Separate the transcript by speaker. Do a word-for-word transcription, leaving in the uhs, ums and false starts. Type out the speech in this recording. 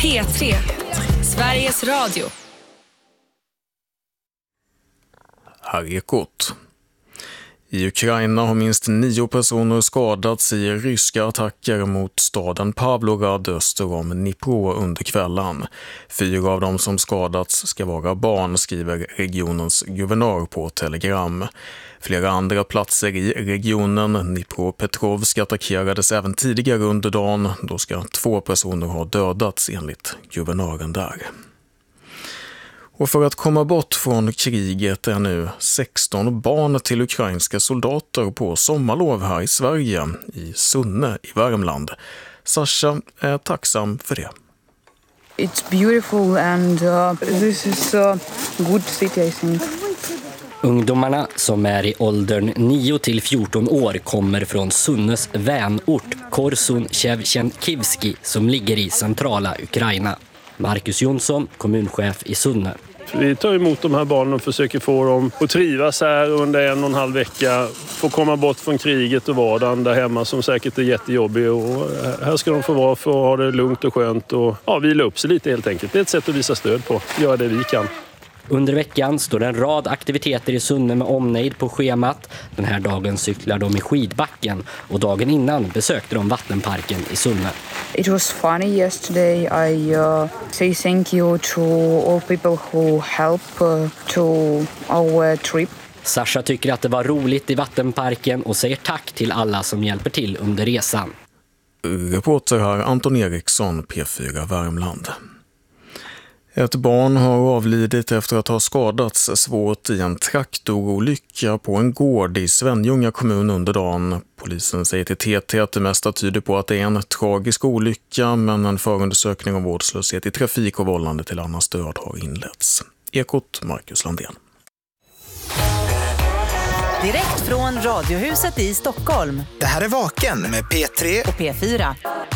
Speaker 1: P tre, Sveriges Radio.
Speaker 2: Här är Ekot. I Ukraina har minst nio personer skadats i ryska attacker mot staden Pavlograd öster om Dnipro under kvällen. Fyra av dem som skadats ska vara barn, skriver regionens guvernör på Telegram. Flera andra platser i regionen, Dnipropetrovsk, attackerades även tidigare under dagen. Då ska två personer ha dödats enligt guvernören där. Och för att komma bort från kriget är nu sexton barn till ukrainska soldater på sommarlov här i Sverige, i Sunne i Värmland. Sasha är tacksam för det.
Speaker 3: It's beautiful and uh, this is a good city, I think.
Speaker 4: Ungdomarna som är i åldern nio till fjorton år kommer från Sunnes vänort Korsun Shevchenkivski som ligger i centrala Ukraina. Marcus Jonsson, kommunchef i Sunne.
Speaker 5: Vi tar emot de här barnen och försöker få dem att trivas här under en och en halv vecka. Få komma bort från kriget och vardagen där hemma som säkert är jättejobbig. Och här ska de få vara för att ha det lugnt och skönt och ja, vila upp sig lite helt enkelt. Det är ett sätt att visa stöd på. Göra det vi kan.
Speaker 4: Under veckan står en rad aktiviteter i Sunne med omnejd på schemat. Den här dagen cyklar de i skidbacken och dagen innan besökte de vattenparken i Sunne.
Speaker 3: It was funny yesterday. I uh, say thank you to all people who help uh, to our trip.
Speaker 4: Sasha tycker att det var roligt i vattenparken och säger tack till alla som hjälper till under resan.
Speaker 2: Reporter här Anton Eriksson, P fyra Värmland. Ett barn har avlidit efter att ha skadats svårt i en traktorolycka på en gård i Svenljunga kommun under dagen. Polisen säger till T T att det mesta tyder på att det är en tragisk olycka, men en förundersökning om vårdslöshet i trafik och vållande till annans död har inletts. Ekot, Marcus Landén.
Speaker 6: Direkt från Radiohuset i Stockholm.
Speaker 7: Det här är Vaken med P tre
Speaker 6: och P fyra.